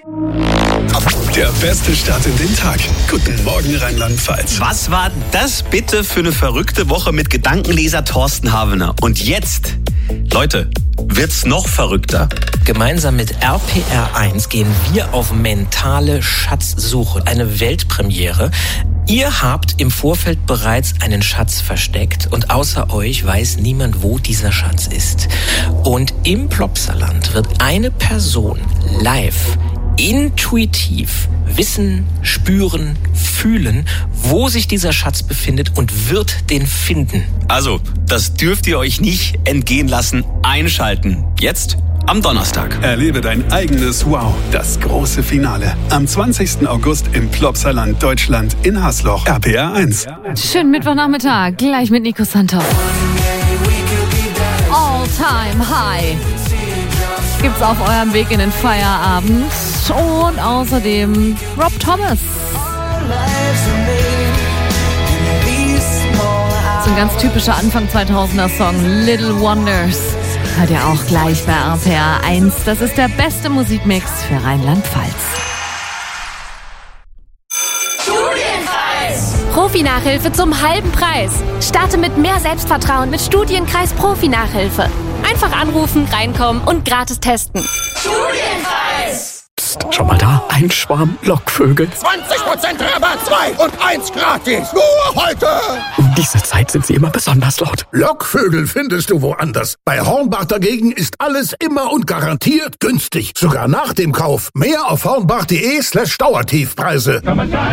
Der beste Start in den Tag. Guten Morgen Rheinland-Pfalz. Was war das bitte für eine verrückte Woche mit Gedankenleser Thorsten Havener? Und jetzt, Leute, wird's noch verrückter. Gemeinsam mit RPR1 gehen wir auf mentale Schatzsuche. Eine Weltpremiere. Ihr habt im Vorfeld bereits einen Schatz versteckt und außer euch weiß niemand, wo dieser Schatz ist. Und im Plopsaland wird eine Person live, intuitiv wissen, spüren, fühlen, wo sich dieser Schatz befindet und wird den finden. Also, das dürft ihr euch nicht entgehen lassen. Einschalten. Jetzt am Donnerstag. Erlebe dein eigenes Wow, das große Finale. Am 20. August im Plopsaland Deutschland in Hasloch. RPR1. Schönen Mittwochnachmittag, gleich mit Nico Santos. All Time High gibt's auf eurem Weg in den Feierabend. Und außerdem Rob Thomas. So ein ganz typischer Anfang 2000er Song, Little Wonders. Hört ihr auch gleich bei RPR1. Das ist der beste Musikmix für Rheinland-Pfalz. Profi-Nachhilfe zum halben Preis. Starte mit mehr Selbstvertrauen mit Studienkreis Profi-Nachhilfe. Einfach anrufen, reinkommen und gratis testen. Studienkreis! Psst, schau mal da, ein Schwarm Lockvögel. 20% Rabatt, 2 und 1 gratis. Nur heute! Um diese Zeit sind sie immer besonders laut. Lockvögel findest du woanders. Bei Hornbach dagegen ist alles immer und garantiert günstig. Sogar nach dem Kauf. Mehr auf hornbach.de/Dauertiefpreise.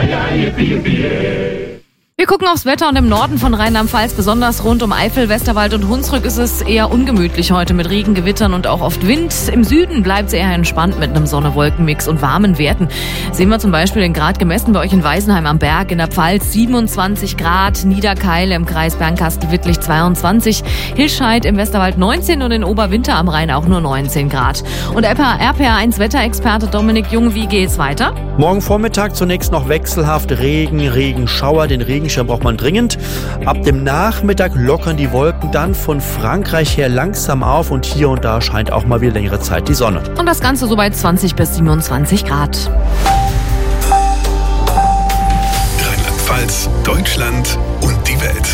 Wir gucken aufs Wetter und im Norden von Rheinland-Pfalz, besonders rund um Eifel, Westerwald und Hunsrück, ist es eher ungemütlich heute mit Regen, Gewittern und auch oft Wind. Im Süden bleibt es eher entspannt mit einem Sonne-Wolken-Mix und warmen Werten. Sehen wir zum Beispiel den Grad gemessen bei euch in Weißenheim am Berg in der Pfalz 27 Grad, Niederkeil im Kreis Bernkastel-Wittlich 22, Hilscheid im Westerwald 19 und in Oberwinter am Rhein auch nur 19 Grad. Und RPR1 Wetterexperte Dominik Jung, wie geht's weiter? Morgen Vormittag zunächst noch wechselhaft Regen, Regenschauer, den Regenschirm braucht man dringend. Ab dem Nachmittag lockern die Wolken dann von Frankreich her langsam auf und hier und da scheint auch mal wieder längere Zeit die Sonne. Und das Ganze so bei 20 bis 27 Grad. Rheinland-Pfalz, Deutschland und die Welt.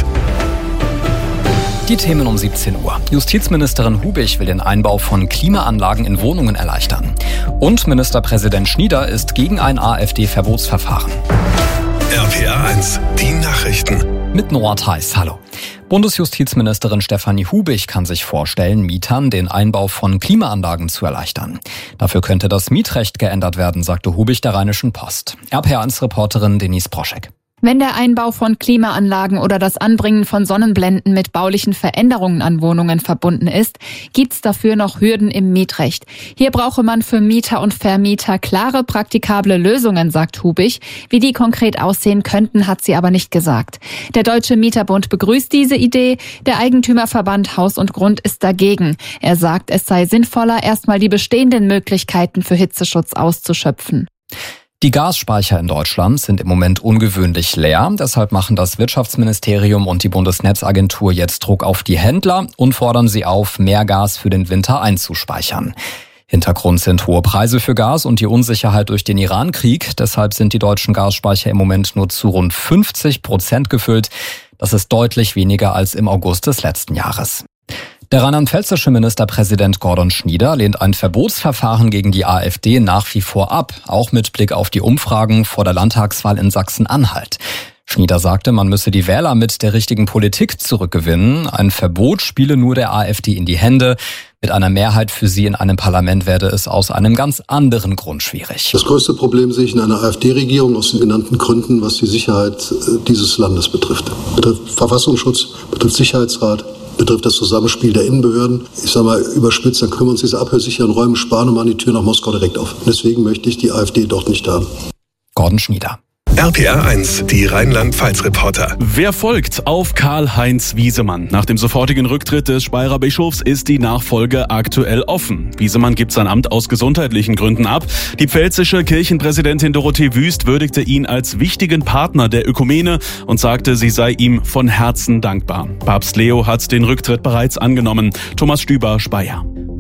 Die Themen um 17 Uhr. Justizministerin Hubig will den Einbau von Klimaanlagen in Wohnungen erleichtern. Und Ministerpräsident Schnieder ist gegen ein AfD-Verbotsverfahren. RPR1, die Nachrichten. Mit Noah Theis, hallo. Bundesjustizministerin Stefanie Hubig kann sich vorstellen, Mietern den Einbau von Klimaanlagen zu erleichtern. Dafür könnte das Mietrecht geändert werden, sagte Hubig der Rheinischen Post. RPR1-Reporterin Denise Broschek. Wenn der Einbau von Klimaanlagen oder das Anbringen von Sonnenblenden mit baulichen Veränderungen an Wohnungen verbunden ist, gibt's dafür noch Hürden im Mietrecht. Hier brauche man für Mieter und Vermieter klare, praktikable Lösungen, sagt Hubig. Wie die konkret aussehen könnten, hat sie aber nicht gesagt. Der Deutsche Mieterbund begrüßt diese Idee. Der Eigentümerverband Haus und Grund ist dagegen. Er sagt, es sei sinnvoller, erstmal die bestehenden Möglichkeiten für Hitzeschutz auszuschöpfen. Die Gasspeicher in Deutschland sind im Moment ungewöhnlich leer. Deshalb machen das Wirtschaftsministerium und die Bundesnetzagentur jetzt Druck auf die Händler und fordern sie auf, mehr Gas für den Winter einzuspeichern. Hintergrund sind hohe Preise für Gas und die Unsicherheit durch den Iran-Krieg. Deshalb sind die deutschen Gasspeicher im Moment nur zu rund 50% gefüllt. Das ist deutlich weniger als im August des letzten Jahres. Der rheinland-pfälzische Ministerpräsident Gordon Schnieder lehnt ein Verbotsverfahren gegen die AfD nach wie vor ab, auch mit Blick auf die Umfragen vor der Landtagswahl in Sachsen-Anhalt. Schnieder sagte, man müsse die Wähler mit der richtigen Politik zurückgewinnen. Ein Verbot spiele nur der AfD in die Hände. Mit einer Mehrheit für sie in einem Parlament werde es aus einem ganz anderen Grund schwierig. Das größte Problem sehe ich in einer AfD-Regierung aus den genannten Gründen, was die Sicherheit dieses Landes betrifft. Betrifft Verfassungsschutz, betrifft Sicherheitsrat, betrifft das Zusammenspiel der Innenbehörden. Ich sage mal überspitzt, dann können wir uns diese abhörsicheren Räume sparen und machen die Tür nach Moskau direkt auf. Deswegen möchte ich die AfD dort nicht haben. Gordon Schnieder. RPR1, die Rheinland-Pfalz-Reporter. Wer folgt auf Karl-Heinz Wiesemann? Nach dem sofortigen Rücktritt des Speyerer Bischofs ist die Nachfolge aktuell offen. Wiesemann gibt sein Amt aus gesundheitlichen Gründen ab. Die pfälzische Kirchenpräsidentin Dorothee Wüst würdigte ihn als wichtigen Partner der Ökumene und sagte, sie sei ihm von Herzen dankbar. Papst Leo hat den Rücktritt bereits angenommen. Thomas Stüber, Speyer.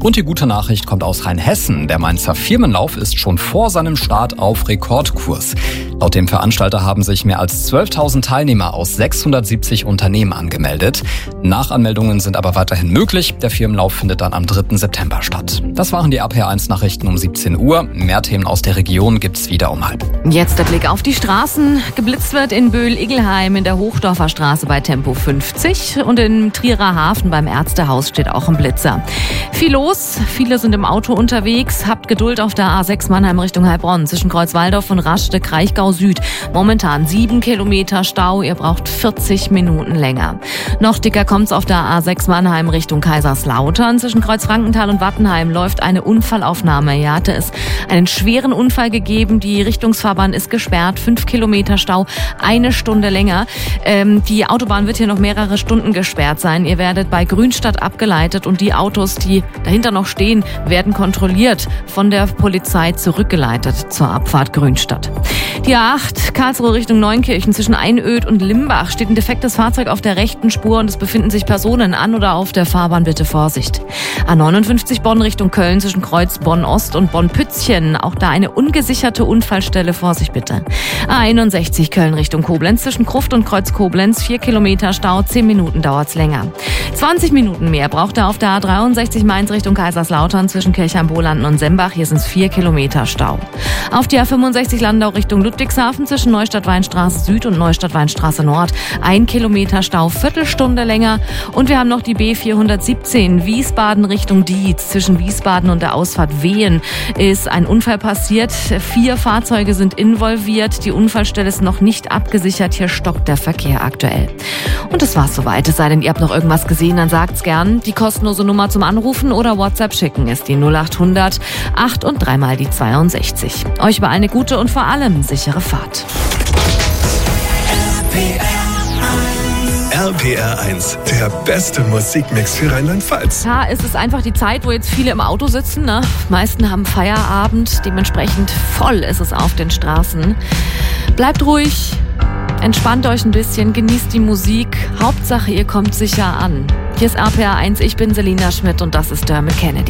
Und die gute Nachricht kommt aus Rheinhessen. Der Mainzer Firmenlauf ist schon vor seinem Start auf Rekordkurs. Laut dem Veranstalter haben sich mehr als 12.000 Teilnehmer aus 670 Unternehmen angemeldet. Nachanmeldungen sind aber weiterhin möglich. Der Firmenlauf findet dann am 3. September statt. Das waren die RPR1-Nachrichten um 17 Uhr. Mehr Themen aus der Region gibt's wieder um 12:30. Jetzt der Blick auf die Straßen. Geblitzt wird in Böhl-Igelheim in der Hochdorfer Straße bei Tempo 50 und im Trierer Hafen beim Ärztehaus steht auch ein Blitzer. Viel los, viele sind im Auto unterwegs. Habt Geduld auf der A6 Mannheim Richtung Heilbronn zwischen Kreuzwaldorf und Raschde, Kraichgau Süd. Momentan 7 Kilometer Stau, ihr braucht 40 Minuten länger. Noch dicker kommt's auf der A6 Mannheim Richtung Kaiserslautern. Zwischen Kreuzfrankenthal und Wattenheim läuft eine Unfallaufnahme. Hier hatte es einen schweren Unfall gegeben. Die Richtungsfahrbahn ist gesperrt. 5 Kilometer Stau, 1 Stunde länger. Die Autobahn wird hier noch mehrere Stunden gesperrt sein. Ihr werdet bei Grünstadt abgeleitet und die Autos, die dahinter noch stehen, werden kontrolliert, von der Polizei zurückgeleitet zur Abfahrt Grünstadt. Die A8 Karlsruhe Richtung Neunkirchen zwischen Einöd und Limbach steht ein defektes Fahrzeug auf der rechten Spur und es befinden sich Personen an oder auf der Fahrbahn. Bitte Vorsicht. A59 Bonn Richtung Köln zwischen Kreuz Bonn-Ost und Bonn-Pützchen. Auch da eine ungesicherte Unfallstelle. Vorsicht bitte. A61 Köln Richtung Koblenz zwischen Gruft und Kreuz Koblenz. 4 Kilometer Stau, 10 Minuten dauert's länger. 20 Minuten mehr braucht er auf der A63 Mainz Richtung Kaiserslautern zwischen Kirchheim-Bohlanden und Sembach. Hier sind es 4 Kilometer Stau. Auf die A65 Landau Richtung Ludwigshafen zwischen Neustadt-Weinstraße Süd und Neustadt-Weinstraße Nord. 1 Kilometer Stau, Viertelstunde länger. Und wir haben noch die B417 Wiesbaden Richtung Dietz. Zwischen Wiesbaden und der Ausfahrt Wehen ist ein Unfall passiert. 4 Fahrzeuge sind involviert. Die Unfallstelle ist noch nicht abgesichert. Hier stockt der Verkehr aktuell. Und das war's soweit. Es sei denn, ihr habt noch irgendwas gesehen, dann sagt's gern. Die kostenlose Nummer zum Anrufen oder WhatsApp schicken ist die 0800 8 und 3 mal die 62. Euch über eine gute und vor allem sichere Fahrt. RPR1, der beste Musikmix für Rheinland-Pfalz. Ja, es ist einfach die Zeit, wo jetzt viele im Auto sitzen. Ne? Die meisten haben Feierabend, dementsprechend voll ist es auf den Straßen. Bleibt ruhig, entspannt euch ein bisschen, genießt die Musik. Hauptsache, ihr kommt sicher an. Hier ist RPR1, ich bin Selina Schmidt und das ist Dermot Kennedy.